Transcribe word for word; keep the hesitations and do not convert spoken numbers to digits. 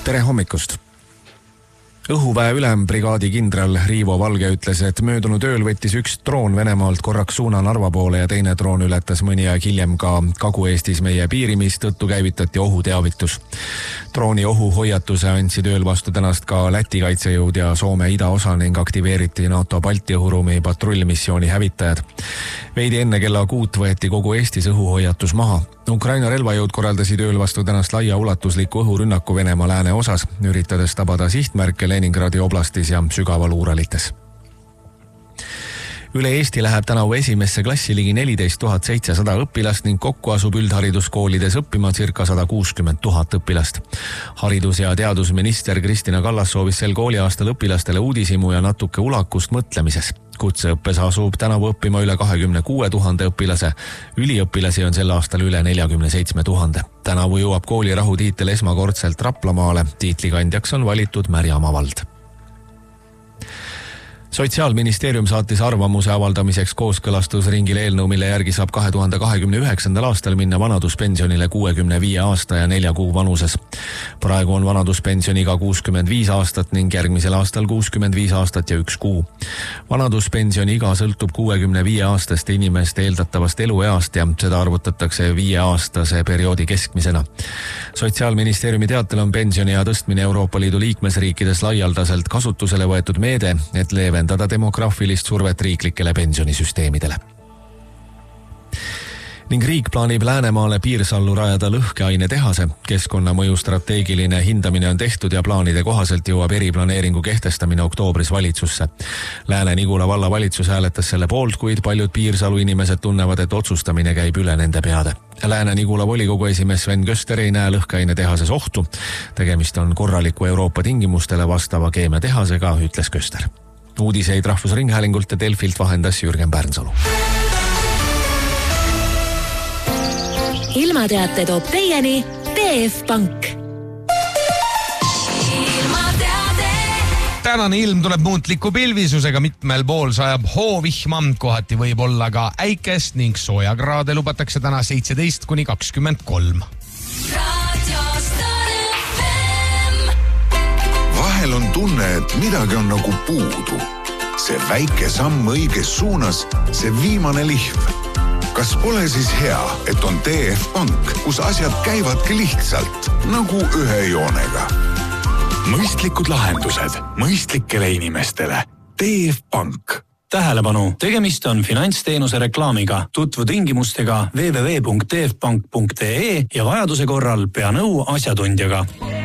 Tere hommikust! Õhuväe ülembrigaadi kindral Riivo Valge ütles, et möödunud ööl võttis üks droon Venemaalt korraks suuna Narva poole ja teine droon ületas mõni aeg hiljem ka Kagu-Eestis meie piiri, mis tõttu käivitati ohuteavitus. Drooni ohuhoiatuse andsid ööl vastu tänast ka Läti kaitsejõud ja Soome idaosa ning aktiveeriti NATO Balti õhuruumi patrullmissiooni hävitajad. Veidi enne kella kuut võeti kogu Eestis õhuhoiatus maha. Ukraina relvajõud korraldasid ööl vastu tänast laia ulatusliku õhurünnaku Venemaa lääne osas, üritades tabada sihtmärke Leningradi oblastis ja sügaval Uuralites. Üle Eesti läheb tänavu esimesse klassi ligi neliteist tuhat seitsesada õpilast ning kokku asub üldhariduskoolides õppima circa sada kuuskümmend tuhat õpilast. Haridus- ja teadusminister Kristina Kallas soovis sel kooliaastal õpilastele uudishimu ja natuke ulakust mõtlemises. Kutseõppes asub tänavu õppima üle kahekümne kuue tuhande õpilase. Üliõpilasi on sel aastal üle neljakümne seitsme tuhande. Tänavu jõuab koolirahu tiitel esmakordselt Raplamaale. Tiitlikandjaks on valitud Märjamaa vald. Sotsiaalministeerium saatis arvamuse avaldamiseks kooskõlastusringile eelnõu, mille järgi saab kahe tuhande kahekümne üheksandal aastal minna vanaduspensionile kuuekümne viie aasta ja nelja kuu vanuses. Praegu on vanaduspensioniga kuuskümmend viis aastat ning järgmisel aastal kuuskümmend viis aastat ja üks kuu. Vanaduspensioniga sõltub kuuekümne viie aastaste inimeste eeldatavast elueast ja seda arvutatakse viie aastase perioodi keskmisena. Sotsiaalministeeriumi teatel on pensioni ja tõstmine Euroopa Liidu liikmesriikides laialdaselt kasutusele võetud meede, et leeve vendada demograafilist survet riiklikele pensionisüsteemidele. Ning riik plaanib Läänemaale Piirsallu rajada lõhkeaine tehase. Keskkonnamõju strateegiline hindamine on tehtud ja plaanide kohaselt jõuab eriplaneeringu kehtestamine oktoobris valitsusse. Lääne-Nigula valla valitsus hääletas selle poolt, kuid paljud Piirsalu inimesed tunnevad, et otsustamine käib üle nende peade. Lääne-Nigula volikogu esimees Sven Köster ei näe lõhkeaine tehases ohtu. Tegemist on korraliku Euroopa tingimustele vastava keemiatehasega, ütles Köster. Uudiseid Rahvusringhäälingult ja Delfilt vahendas Jürgen Pärnsalu. Ilmateate toob teieni T F Pank. Tänane ilm tuleb muutliku pilvisusega, mitmel pool sajab hoovihma, kohati võib olla ka äikest ning soojakraade lubatakse täna seitseteist kuni kakskümmend kolm. Vahel on tunne, et midagi on nagu puudu. See väike samm õiges suunas, see viimane lihv. Kas pole siis hea, et on T F Pank, kus asjad käivadki lihtsalt, nagu ühe joonega? Mõistlikud lahendused mõistlikele inimestele. T F Pank. Tähelepanu, tegemist on finantsteenuse reklaamiga. Tutvu tingimustega w w w punkt t f pank punkt e e ja vajaduse korral pea nõu asjatundjaga.